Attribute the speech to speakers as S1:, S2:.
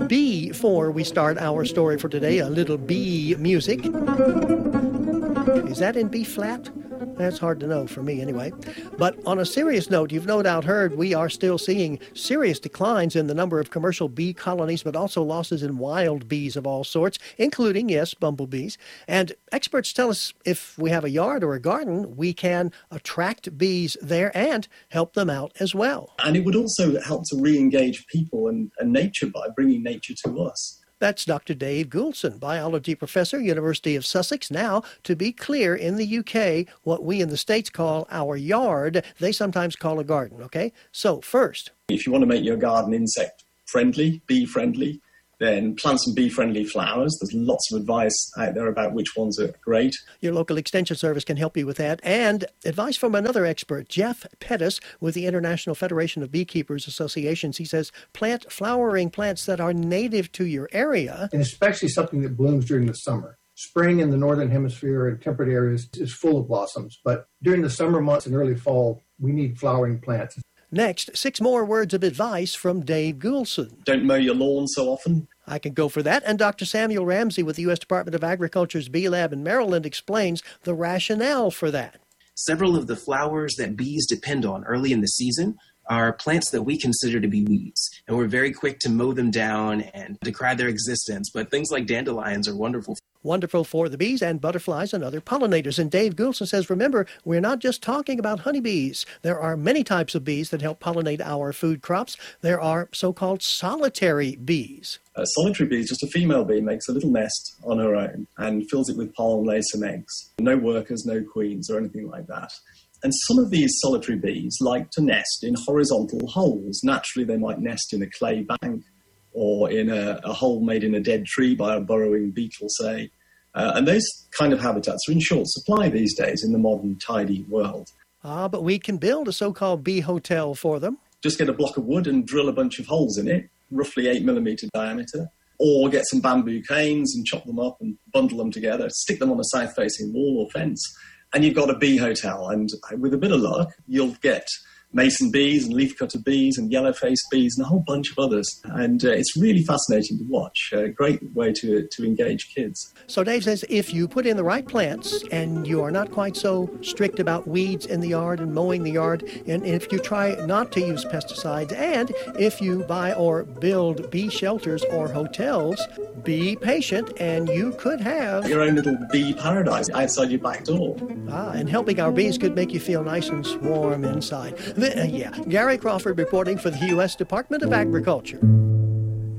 S1: Before we start our story for today, a little bee music. Is that in B flat? That's hard to know for me anyway. But on a serious note, you've no doubt heard we are still seeing serious declines in the number of commercial bee colonies, but also losses in wild bees of all sorts, including, yes, bumblebees. And experts tell us if we have a yard or a garden, we can attract bees there and help them out as well.
S2: And it would also help to re-engage people and nature by bringing nature to us.
S1: That's Dr. Dave Goulson, biology professor, University of Sussex. Now, to be clear, in the UK, what we in the States call our yard, they sometimes call a garden, okay? So first,
S2: if you want to make your garden insect-friendly, bee-friendly, then plant some bee-friendly flowers. There's lots of advice out there about which ones are great.
S1: Your local extension service can help you with that. And advice from another expert, Jeff Pettis, with the International Federation of Beekeepers Associations. He says, plant flowering plants that are native to your area.
S3: And especially something that blooms during the summer. Spring in the northern hemisphere and temperate areas is full of blossoms. But during the summer months and early fall, we need flowering plants.
S1: Next, 6 more words of advice from Dave Goulson.
S2: Don't mow your lawn so often.
S1: I can go for that. And Dr. Samuel Ramsey with the U.S. Department of Agriculture's Bee Lab in Maryland explains the rationale for that.
S4: Several of the flowers that bees depend on early in the season are plants that we consider to be weeds. And we're very quick to mow them down and decry their existence. But things like dandelions are wonderful.
S1: Wonderful for the bees and butterflies and other pollinators. And Dave Goulson says, remember, we're not just talking about honeybees. There are many types of bees that help pollinate our food crops. There are so-called solitary bees.
S2: A solitary bee is just a female bee, makes a little nest on her own and fills it with pollen, lays some eggs. No workers, no queens or anything like that. And some of these solitary bees like to nest in horizontal holes. Naturally, they might nest in a clay bank or in a hole made in a dead tree by a burrowing beetle, say. And those kind of habitats are in short supply these days in the modern tidy world.
S1: But we can build a so-called bee hotel for them.
S2: Just get a block of wood and drill a bunch of holes in it, roughly 8mm diameter, or get some bamboo canes and chop them up and bundle them together, stick them on a south-facing wall or fence, and you've got a bee hotel. And with a bit of luck, you'll get mason bees and leafcutter bees and yellow-faced bees and a whole bunch of others. And it's really fascinating to watch. A great way to engage kids.
S1: So Dave says if you put in the right plants and you are not quite so strict about weeds in the yard and mowing the yard, and if you try not to use pesticides, and if you buy or build bee shelters or hotels, be patient and you could have
S2: your own little bee paradise outside your back door.
S1: And helping our bees could make you feel nice and warm inside. Gary Crawford reporting for the U.S. Department of Agriculture.